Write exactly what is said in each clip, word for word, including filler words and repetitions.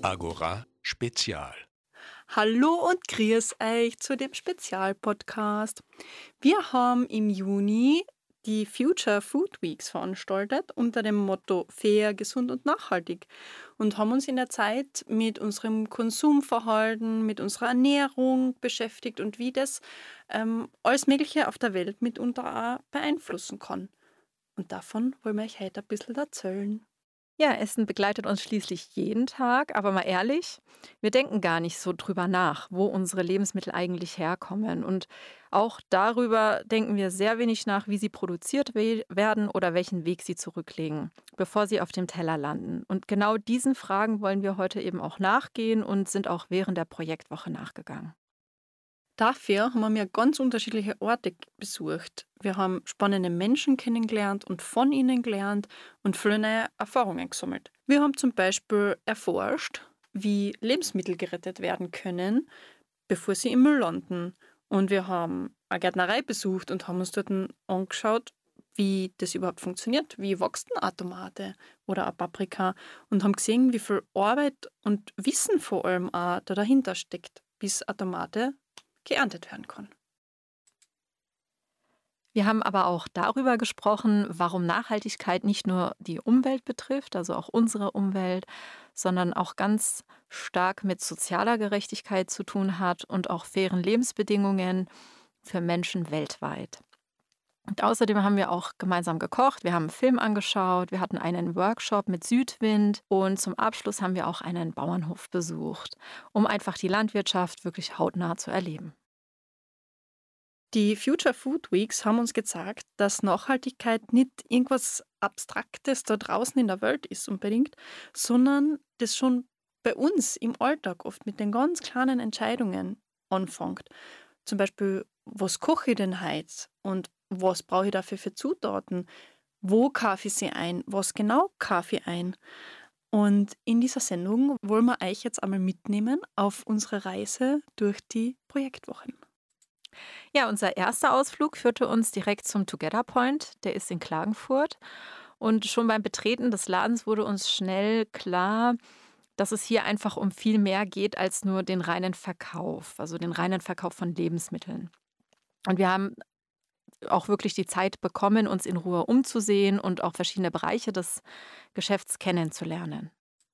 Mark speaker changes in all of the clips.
Speaker 1: Agora Spezial.
Speaker 2: Hallo und grüß euch zu dem Spezialpodcast. Wir haben im Juni die Future Food Weeks veranstaltet unter dem Motto Fair, gesund und nachhaltig und haben uns in der Zeit mit unserem Konsumverhalten, mit unserer Ernährung beschäftigt und wie das ähm, alles Mögliche auf der Welt mitunter auch beeinflussen kann. Und davon wollen wir euch heute ein bisschen erzählen.
Speaker 3: Ja, Essen begleitet uns schließlich jeden Tag, aber mal ehrlich, wir denken gar nicht so drüber nach, wo unsere Lebensmittel eigentlich herkommen. Und auch darüber denken wir sehr wenig nach, wie sie produziert we werden oder welchen Weg sie zurücklegen, bevor sie auf dem Teller landen. Und genau diesen Fragen wollen wir heute eben auch nachgehen und sind auch während der Projektwoche nachgegangen.
Speaker 2: Dafür haben wir ganz unterschiedliche Orte besucht. Wir haben spannende Menschen kennengelernt und von ihnen gelernt und viele neue Erfahrungen gesammelt. Wir haben zum Beispiel erforscht, wie Lebensmittel gerettet werden können, bevor sie im Müll landen. Und wir haben eine Gärtnerei besucht und haben uns dort angeschaut, wie das überhaupt funktioniert. Wie wächst eine Tomate oder eine Paprika? Und haben gesehen, wie viel Arbeit und Wissen vor allem auch da dahinter steckt, bis eine Tomate geerntet werden kann.
Speaker 3: Wir haben aber auch darüber gesprochen, warum Nachhaltigkeit nicht nur die Umwelt betrifft, also auch unsere Umwelt, sondern auch ganz stark mit sozialer Gerechtigkeit zu tun hat und auch fairen Lebensbedingungen für Menschen weltweit. Und außerdem haben wir auch gemeinsam gekocht, wir haben einen Film angeschaut, wir hatten einen Workshop mit Südwind und zum Abschluss haben wir auch einen Bauernhof besucht, um einfach die Landwirtschaft wirklich hautnah zu erleben.
Speaker 2: Die Future Food Weeks haben uns gezeigt, dass Nachhaltigkeit nicht irgendwas Abstraktes da draußen in der Welt ist unbedingt, sondern das schon bei uns im Alltag oft mit den ganz kleinen Entscheidungen anfängt. Zum Beispiel, was koche ich denn heute und was brauche ich dafür für Zutaten? Wo kaufe ich sie ein? Was genau kaufe ich ein? Und in dieser Sendung wollen wir euch jetzt einmal mitnehmen auf unsere Reise durch die Projektwochen.
Speaker 3: Ja, unser erster Ausflug führte uns direkt zum Together Point, der ist in Klagenfurt. Und schon beim Betreten des Ladens wurde uns schnell klar, dass es hier einfach um viel mehr geht als nur den reinen Verkauf, also den reinen Verkauf von Lebensmitteln. Und wir haben auch wirklich die Zeit bekommen, uns in Ruhe umzusehen und auch verschiedene Bereiche des Geschäfts kennenzulernen.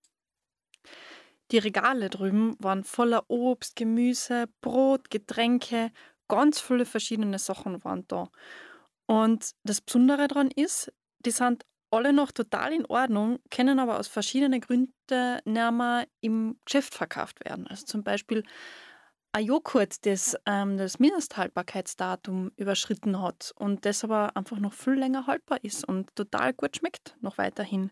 Speaker 2: Die Regale drüben waren voller Obst, Gemüse, Brot, Getränke, ganz viele verschiedene Sachen waren da. Und das Besondere daran ist, die sind alle noch total in Ordnung, können aber aus verschiedenen Gründen nicht mehr im Geschäft verkauft werden. Also zum Beispiel ein Joghurt, das ähm, das Mindesthaltbarkeitsdatum überschritten hat und das aber einfach noch viel länger haltbar ist und total gut schmeckt, noch weiterhin.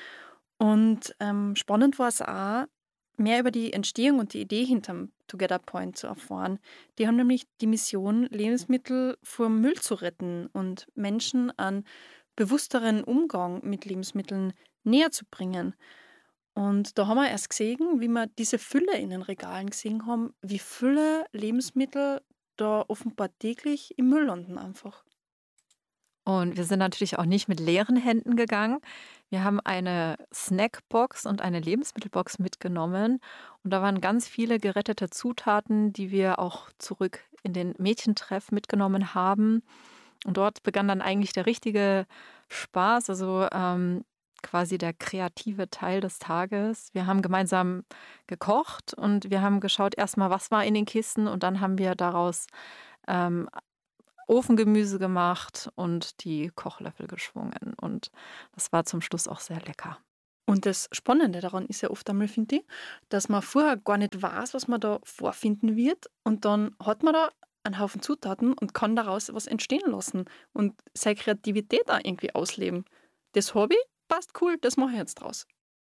Speaker 2: Und ähm, spannend war es auch, mehr über die Entstehung und die Idee hinterm Together Point zu erfahren. Die haben nämlich die Mission, Lebensmittel vor Müll zu retten und Menschen einen bewussteren Umgang mit Lebensmitteln näher zu bringen. Und da haben wir erst gesehen, wie wir diese Fülle in den Regalen gesehen haben, wie viele Lebensmittel da offenbar täglich im Müll landen einfach.
Speaker 3: Und wir sind natürlich auch nicht mit leeren Händen gegangen. Wir haben eine Snackbox und eine Lebensmittelbox mitgenommen. Und da waren ganz viele gerettete Zutaten, die wir auch zurück in den Mädchentreff mitgenommen haben. Und dort begann dann eigentlich der richtige Spaß, also ähm, quasi der kreative Teil des Tages. Wir haben gemeinsam gekocht und wir haben geschaut erstmal, was war in den Kisten und dann haben wir daraus ähm, Ofengemüse gemacht und die Kochlöffel geschwungen. Und das war zum Schluss auch sehr lecker.
Speaker 2: Und das Spannende daran ist ja oft einmal, finde ich, dass man vorher gar nicht weiß, was man da vorfinden wird. Und dann hat man da einen Haufen Zutaten und kann daraus was entstehen lassen und seine Kreativität auch irgendwie ausleben. Das Hobby passt cool, das mache ich jetzt draus.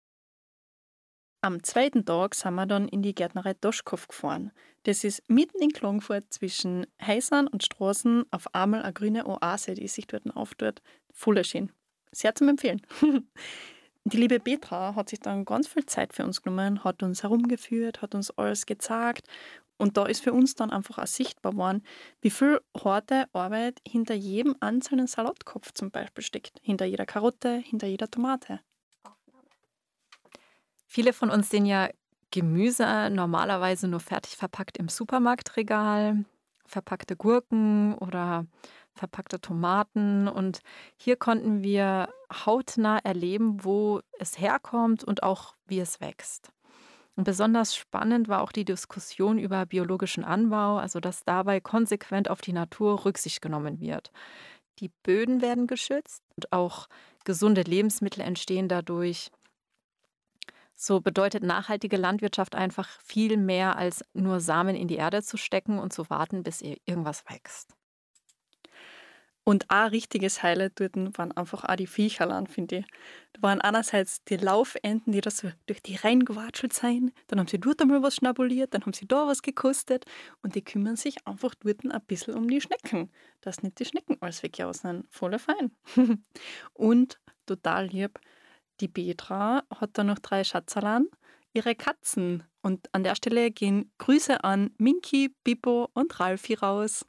Speaker 2: Am zweiten Tag sind wir dann in die Gärtnerei Doschkow gefahren. Das ist mitten in Klagenfurt zwischen Häusern und Straßen auf einmal eine grüne Oase, die sich dort auftut. Voll schön. Sehr zum Empfehlen. Die liebe Petra hat sich dann ganz viel Zeit für uns genommen, hat uns herumgeführt, hat uns alles gezeigt. Und da ist für uns dann einfach auch sichtbar geworden, wie viel harte Arbeit hinter jedem einzelnen Salatkopf zum Beispiel steckt. Hinter jeder Karotte, hinter jeder Tomate.
Speaker 3: Viele von uns sehen ja Gemüse normalerweise nur fertig verpackt im Supermarktregal, verpackte Gurken oder verpackte Tomaten. Und hier konnten wir hautnah erleben, wo es herkommt und auch wie es wächst. Und besonders spannend war auch die Diskussion über biologischen Anbau, also dass dabei konsequent auf die Natur Rücksicht genommen wird. Die Böden werden geschützt und auch gesunde Lebensmittel entstehen dadurch. So bedeutet nachhaltige Landwirtschaft einfach viel mehr als nur Samen in die Erde zu stecken und zu warten, bis ir- irgendwas wächst.
Speaker 2: Und ein richtiges Highlight dort waren einfach auch die Viecherlein, finde ich. Da waren einerseits die Laufenten, die da so durch die Reihen gewatschelt sind. Dann haben sie dort einmal was schnabuliert, dann haben sie da was gekostet. Und die kümmern sich einfach dort ein bisschen um die Schnecken, dass nicht die Schnecken alles wegjausen. Voll fein. Und total lieb, die Petra hat da noch drei Schatzerlein, ihre Katzen. Und an der Stelle gehen Grüße an Minky, Pippo und Ralfi raus.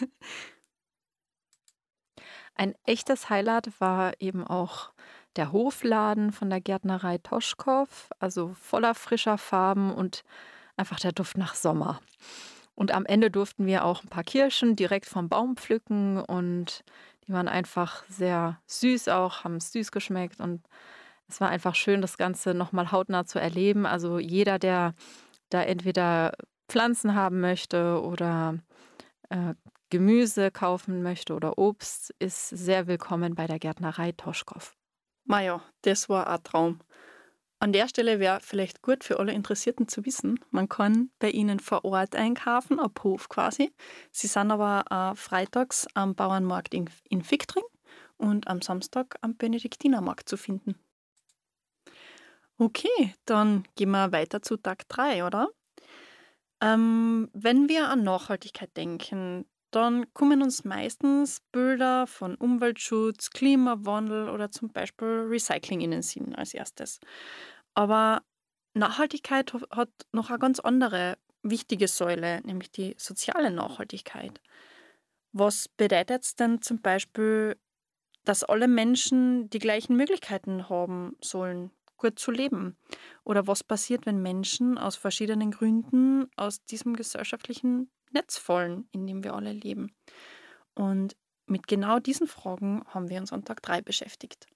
Speaker 3: Ein echtes Highlight war eben auch der Hofladen von der Gärtnerei Toschkow, also voller frischer Farben und einfach der Duft nach Sommer. Und am Ende durften wir auch ein paar Kirschen direkt vom Baum pflücken und die waren einfach sehr süß auch, haben süß geschmeckt und es war einfach schön, das Ganze nochmal hautnah zu erleben. Also jeder, der da entweder Pflanzen haben möchte oder äh, Gemüse kaufen möchte oder Obst, ist sehr willkommen bei der Gärtnerei Toschkow.
Speaker 2: Maja, das war ein Traum. An der Stelle wäre vielleicht gut für alle Interessierten zu wissen, man kann bei ihnen vor Ort einkaufen, ab Hof quasi. Sie sind aber auch freitags am Bauernmarkt in, in Fichtring und am Samstag am Benediktinermarkt zu finden. Okay, dann gehen wir weiter zu Tag drei, oder? Ähm, wenn wir an Nachhaltigkeit denken, dann kommen uns meistens Bilder von Umweltschutz, Klimawandel oder zum Beispiel Recycling in den Sinn als erstes. Aber Nachhaltigkeit ho- hat noch eine ganz andere wichtige Säule, nämlich die soziale Nachhaltigkeit. Was bedeutet es denn zum Beispiel, dass alle Menschen die gleichen Möglichkeiten haben sollen, gut zu leben? Oder was passiert, wenn Menschen aus verschiedenen Gründen aus diesem gesellschaftlichen Netz fallen, in dem wir alle leben? Und mit genau diesen Fragen haben wir uns an Tag drei beschäftigt.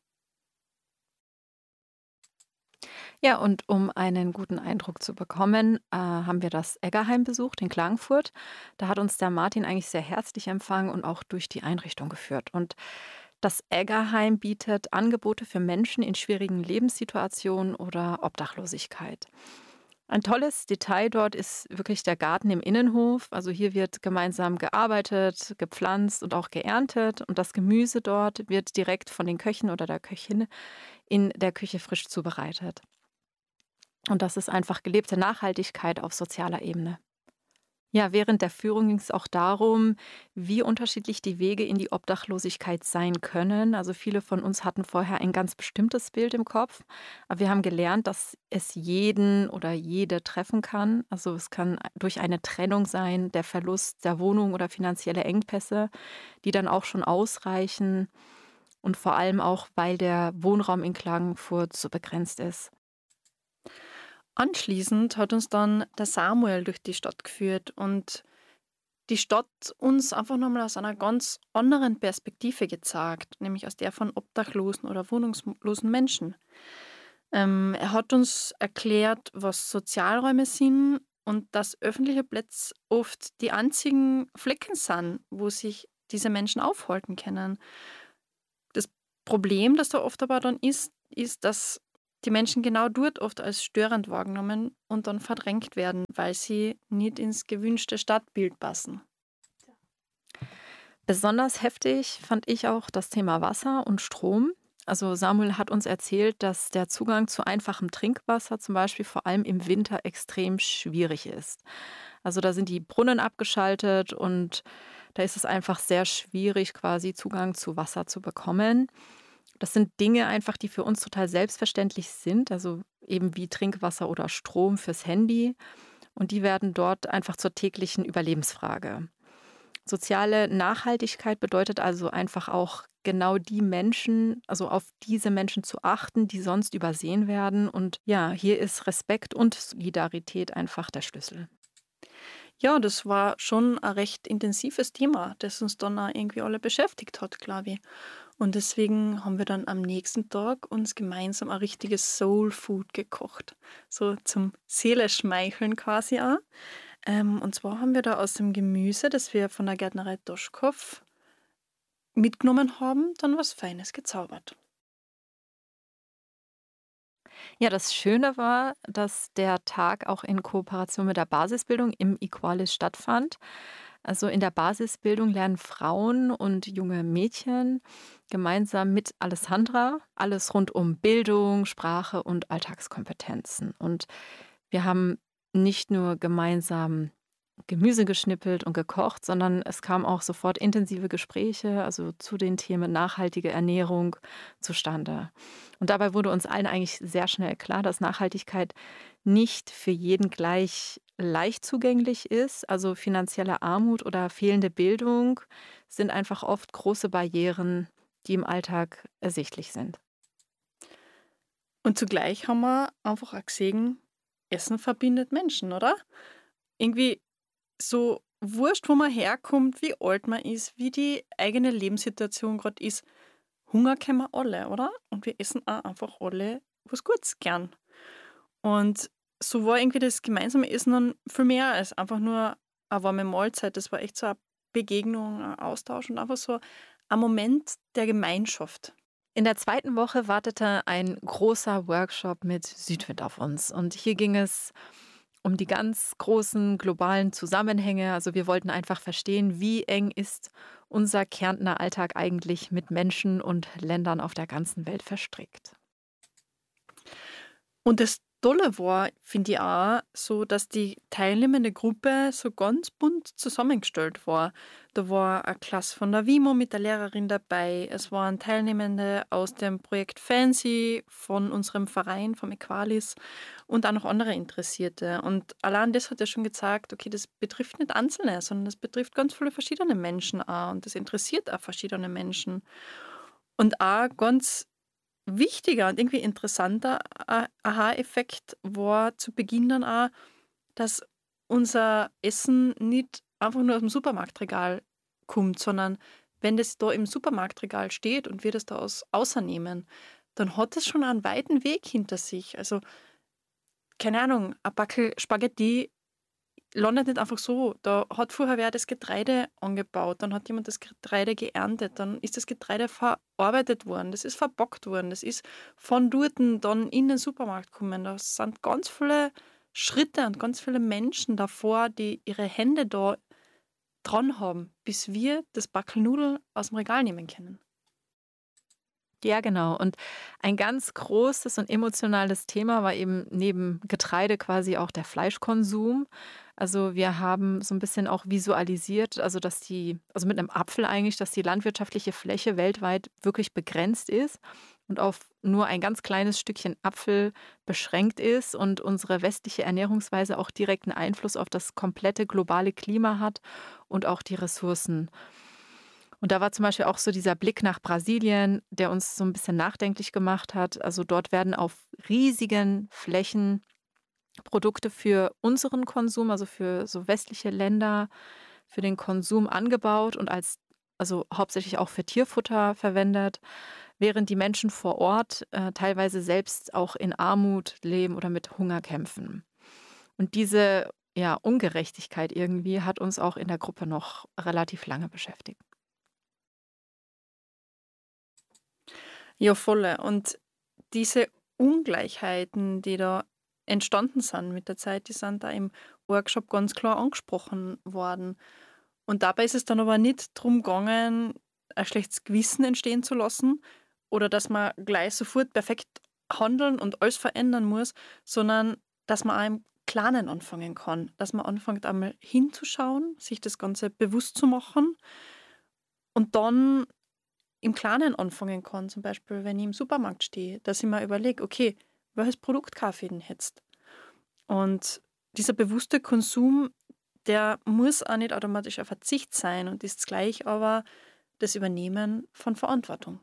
Speaker 3: Ja, und um einen guten Eindruck zu bekommen, äh, haben wir das Eggerheim besucht in Klagenfurt. Da hat uns der Martin eigentlich sehr herzlich empfangen und auch durch die Einrichtung geführt. Und das Eggerheim bietet Angebote für Menschen in schwierigen Lebenssituationen oder Obdachlosigkeit. Ein tolles Detail dort ist wirklich der Garten im Innenhof. Also hier wird gemeinsam gearbeitet, gepflanzt und auch geerntet. Und das Gemüse dort wird direkt von den Köchen oder der Köchin in der Küche frisch zubereitet. Und das ist einfach gelebte Nachhaltigkeit auf sozialer Ebene. Ja, während der Führung ging es auch darum, wie unterschiedlich die Wege in die Obdachlosigkeit sein können. Also viele von uns hatten vorher ein ganz bestimmtes Bild im Kopf, aber wir haben gelernt, dass es jeden oder jede treffen kann. Also es kann durch eine Trennung sein, der Verlust der Wohnung oder finanzielle Engpässe, die dann auch schon ausreichen und vor allem auch, weil der Wohnraum in Klagenfurt so begrenzt ist.
Speaker 2: Anschließend hat uns dann der Samuel durch die Stadt geführt und die Stadt uns einfach nochmal aus einer ganz anderen Perspektive gezeigt, nämlich aus der von obdachlosen oder wohnungslosen Menschen. Ähm, er hat uns erklärt, was Sozialräume sind und dass öffentliche Plätze oft die einzigen Flecken sind, wo sich diese Menschen aufhalten können. Das Problem, das da oft aber dann ist, ist, dass die Menschen genau dort oft als störend wahrgenommen und dann verdrängt werden, weil sie nicht ins gewünschte Stadtbild passen.
Speaker 3: Besonders heftig fand ich auch das Thema Wasser und Strom. Also Samuel hat uns erzählt, dass der Zugang zu einfachem Trinkwasser zum Beispiel vor allem im Winter extrem schwierig ist. Also da sind die Brunnen abgeschaltet und da ist es einfach sehr schwierig, quasi Zugang zu Wasser zu bekommen. Das sind Dinge einfach, die für uns total selbstverständlich sind, also eben wie Trinkwasser oder Strom fürs Handy. Und die werden dort einfach zur täglichen Überlebensfrage. Soziale Nachhaltigkeit bedeutet also einfach auch genau die Menschen, also auf diese Menschen zu achten, die sonst übersehen werden. Und ja, hier ist Respekt und Solidarität einfach der Schlüssel.
Speaker 2: Ja, das war schon ein recht intensives Thema, das uns dann auch irgendwie alle beschäftigt hat, glaube ich. Und deswegen haben wir dann am nächsten Tag uns gemeinsam ein richtiges Soul Food gekocht. So zum Seele schmeicheln quasi auch. Ähm, und zwar haben wir da aus dem Gemüse, das wir von der Gärtnerei Doschkow mitgenommen haben, dann was Feines gezaubert.
Speaker 3: Ja, das Schöne war, dass der Tag auch in Kooperation mit der Basisbildung im Equalis stattfand. Also in der Basisbildung lernen Frauen und junge Mädchen gemeinsam mit Alessandra alles rund um Bildung, Sprache und Alltagskompetenzen. Und wir haben nicht nur gemeinsam Gemüse geschnippelt und gekocht, sondern es kamen auch sofort intensive Gespräche, also zu den Themen nachhaltige Ernährung zustande. Und dabei wurde uns allen eigentlich sehr schnell klar, dass Nachhaltigkeit nicht für jeden gleich leicht zugänglich ist. Also finanzielle Armut oder fehlende Bildung sind einfach oft große Barrieren, die im Alltag ersichtlich sind.
Speaker 2: Und zugleich haben wir einfach auch gesehen, Essen verbindet Menschen, oder? Irgendwie so wurscht, wo man herkommt, wie alt man ist, wie die eigene Lebenssituation gerade ist. Hunger kennen wir alle, oder? Und wir essen auch einfach alle was Gutes gern. Und so war irgendwie das gemeinsame Essen dann viel mehr als einfach nur eine warme Mahlzeit. Das war echt so eine Begegnung, ein Austausch und einfach so ein Moment der Gemeinschaft.
Speaker 3: In der zweiten Woche wartete ein großer Workshop mit Südwind auf uns. Und hier ging es um die ganz großen globalen Zusammenhänge. Also wir wollten einfach verstehen, wie eng ist unser Kärntner Alltag eigentlich mit Menschen und Ländern auf der ganzen Welt verstrickt.
Speaker 2: Und das Tolle war, finde ich auch, so, dass die teilnehmende Gruppe so ganz bunt zusammengestellt war. Da war eine Klasse von der WIMO mit der Lehrerin dabei. Es waren Teilnehmende aus dem Projekt Fancy von unserem Verein, vom Equalis und auch noch andere Interessierte. Und allein das hat ja schon gezeigt, okay, das betrifft nicht Einzelne, sondern das betrifft ganz viele verschiedene Menschen auch. Und das interessiert auch verschiedene Menschen. Und auch ganz wichtiger und irgendwie interessanter A- Aha-Effekt war zu Beginn dann auch, dass unser Essen nicht einfach nur aus dem Supermarktregal kommt, sondern wenn das da im Supermarktregal steht und wir das da aus außernehmen, dann hat es schon einen weiten Weg hinter sich. Also, keine Ahnung, ein Backel Spaghetti landet nicht einfach so. Da hat vorher wer das Getreide angebaut, dann hat jemand das Getreide geerntet, dann ist das Getreide verarbeitet worden, das ist verbockt worden, das ist von dort dann in den Supermarkt gekommen. Da sind ganz viele Schritte und ganz viele Menschen davor, die ihre Hände da dran haben, bis wir das Backel Nudeln aus dem Regal nehmen können.
Speaker 3: Ja, genau. Und ein ganz großes und emotionales Thema war eben neben Getreide quasi auch der Fleischkonsum. Also wir haben so ein bisschen auch visualisiert, also dass die, also mit einem Apfel eigentlich, dass die landwirtschaftliche Fläche weltweit wirklich begrenzt ist und auf nur ein ganz kleines Stückchen Apfel beschränkt ist und unsere westliche Ernährungsweise auch direkten Einfluss auf das komplette globale Klima hat und auch die Ressourcen. Und da war zum Beispiel auch so dieser Blick nach Brasilien, der uns so ein bisschen nachdenklich gemacht hat. Also, dort werden auf riesigen Flächen Produkte für unseren Konsum, also für so westliche Länder, für den Konsum angebaut und als also hauptsächlich auch für Tierfutter verwendet, während die Menschen vor Ort, äh, teilweise selbst auch in Armut leben oder mit Hunger kämpfen. Und diese, ja, Ungerechtigkeit irgendwie hat uns auch in der Gruppe noch relativ lange beschäftigt.
Speaker 2: Ja, voll. Und diese Ungleichheiten, die da entstanden sind mit der Zeit, die sind da im Workshop ganz klar angesprochen worden. Und dabei ist es dann aber nicht darum gegangen, ein schlechtes Gewissen entstehen zu lassen oder dass man gleich sofort perfekt handeln und alles verändern muss, sondern dass man auch im Kleinen anfangen kann. Dass man anfängt einmal hinzuschauen, sich das Ganze bewusst zu machen und dann im Kleinen anfangen kann. Zum Beispiel, wenn ich im Supermarkt stehe, dass ich mir überlege, okay, welches Produkt kaufe ich denn jetzt? Und dieser bewusste Konsum, der muss auch nicht automatisch ein Verzicht sein und ist gleich aber, das Übernehmen von Verantwortung.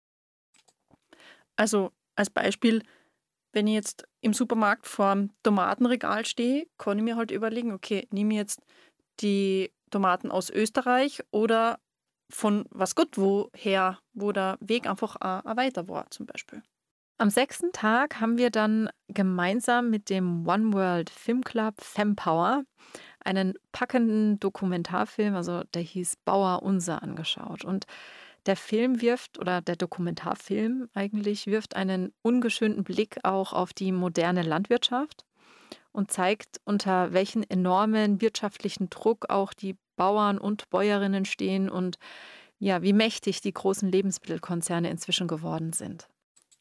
Speaker 2: Also als Beispiel, wenn ich jetzt im Supermarkt vor dem Tomatenregal stehe, kann ich mir halt überlegen, okay, nehme ich jetzt die Tomaten aus Österreich oder von was Gott woher, wo der Weg einfach auch, auch weiter war zum Beispiel.
Speaker 3: Am sechsten Tag haben wir dann gemeinsam mit dem One World Film Club Fempower einen packenden Dokumentarfilm, also der hieß Bauer Unser, angeschaut. Und der Film wirft, oder der Dokumentarfilm eigentlich, wirft einen ungeschönten Blick auch auf die moderne Landwirtschaft und zeigt, unter welchen enormen wirtschaftlichen Druck auch die Bauern und Bäuerinnen stehen und ja, wie mächtig die großen Lebensmittelkonzerne inzwischen geworden sind.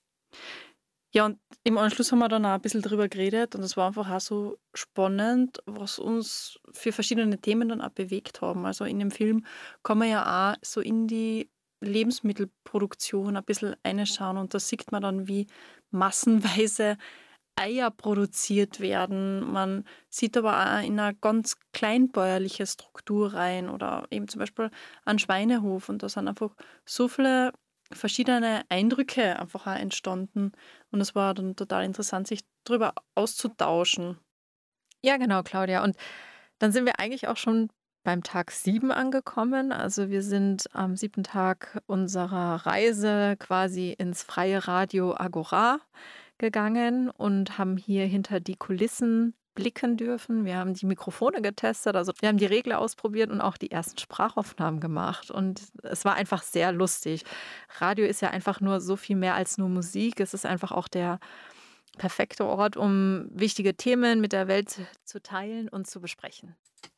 Speaker 2: Ja, und im Anschluss haben wir dann auch ein bisschen drüber geredet und es war einfach auch so spannend, was uns für verschiedene Themen dann auch bewegt haben. Also in dem Film kann man ja auch so in die Lebensmittelproduktion ein bisschen reinschauen und da sieht man dann, wie massenweise Eier produziert werden. Man sieht aber auch in eine ganz kleinbäuerliche Struktur rein oder eben zum Beispiel einen Schweinehof und da sind einfach so viele verschiedene Eindrücke einfach auch entstanden und es war dann total interessant, sich darüber auszutauschen.
Speaker 3: Ja, genau, Claudia. Und dann sind wir eigentlich auch schon beim Tag sieben angekommen. Also wir sind am siebten Tag unserer Reise quasi ins freie Radio Agora gegangen und haben hier hinter die Kulissen blicken dürfen. Wir haben die Mikrofone getestet, also wir haben die Regler ausprobiert und auch die ersten Sprachaufnahmen gemacht. Und es war einfach sehr lustig. Radio ist ja einfach nur so viel mehr als nur Musik. Es ist einfach auch der perfekte Ort, um wichtige Themen mit der Welt zu teilen und zu besprechen.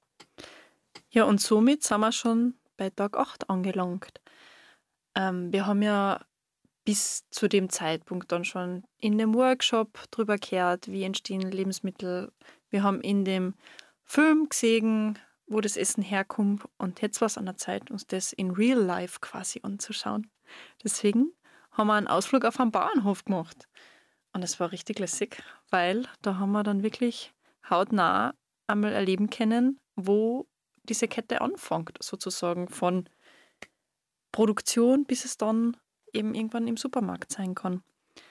Speaker 2: Ja, und somit sind wir schon bei Tag acht angelangt. Ähm, wir haben ja bis zu dem Zeitpunkt dann schon in dem Workshop drüber gehört, wie entstehen Lebensmittel. Wir haben in dem Film gesehen, wo das Essen herkommt und jetzt war es an der Zeit, uns das in Real Life quasi anzuschauen. Deswegen haben wir einen Ausflug auf einen Bauernhof gemacht. Und es war richtig lässig, weil da haben wir dann wirklich hautnah einmal erleben können, wo diese Kette anfängt, sozusagen von Produktion, bis es dann eben irgendwann im Supermarkt sein kann.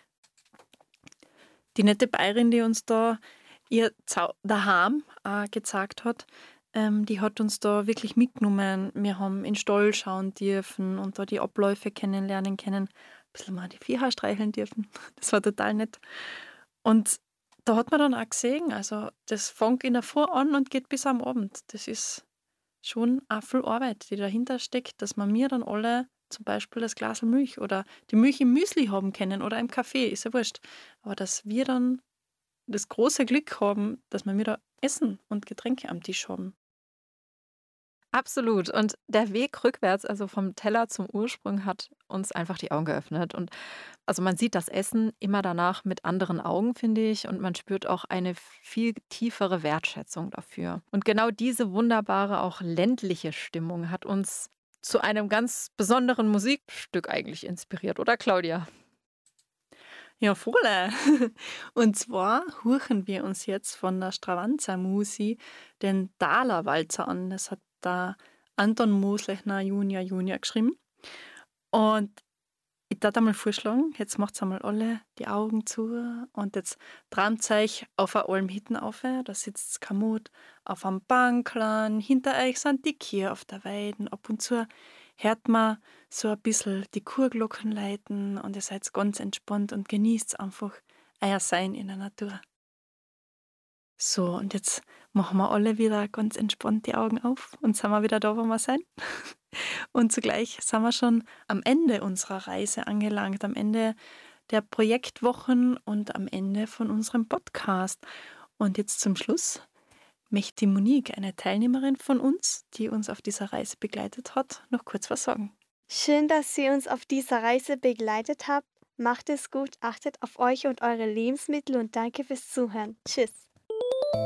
Speaker 2: Die nette Bayerin, die uns da ihr Zau- daheim äh, gezeigt hat, ähm, die hat uns da wirklich mitgenommen. Wir haben in den Stall schauen dürfen und da die Abläufe kennenlernen können. Ein bisschen mal die Viecher streicheln dürfen. Das war total nett. Und da hat man dann auch gesehen, also das fängt in der Früh an und geht bis am Abend. Das ist schon auch viel Arbeit, die dahinter steckt, dass man mir dann alle zum Beispiel das Glas Milch oder die Milch im Müsli haben können oder im Kaffee, ist ja wurscht. Aber dass wir dann das große Glück haben, dass wir wieder Essen und Getränke am Tisch haben.
Speaker 3: Absolut. Und der Weg rückwärts, also vom Teller zum Ursprung, hat uns einfach die Augen geöffnet. Und also man sieht das Essen immer danach mit anderen Augen, finde ich, und man spürt auch eine viel tiefere Wertschätzung dafür. Und genau diese wunderbare, auch ländliche Stimmung hat uns zu einem ganz besonderen Musikstück eigentlich inspiriert, oder Claudia?
Speaker 2: Ja, voll. Und zwar hören wir uns jetzt von der Stravanzer Musi den Dala-Walzer an. Das hat der Anton Moslechner Junior Junior geschrieben. Und ich würde einmal vorschlagen, jetzt macht einmal alle die Augen zu und jetzt träumt euch auf eine Alm hinten auf. Da sitzt Kamut auf einem Banklein. Hinter euch sind die Kühe auf der Weiden. Ab und zu hört man so ein bisschen die Kurglocken läuten und ihr seid ganz entspannt und genießt einfach euer Sein in der Natur. So, und jetzt machen wir alle wieder ganz entspannt die Augen auf und sind wir wieder da, wo wir sein. Und zugleich sind wir schon am Ende unserer Reise angelangt, am Ende der Projektwochen und am Ende von unserem Podcast. Und jetzt zum Schluss möchte die Monique, eine Teilnehmerin von uns, die uns auf dieser Reise begleitet hat, noch kurz was sagen.
Speaker 4: Schön, dass ihr uns auf dieser Reise begleitet habt. Macht es gut, achtet auf euch und eure Lebensmittel und danke fürs Zuhören. Tschüss.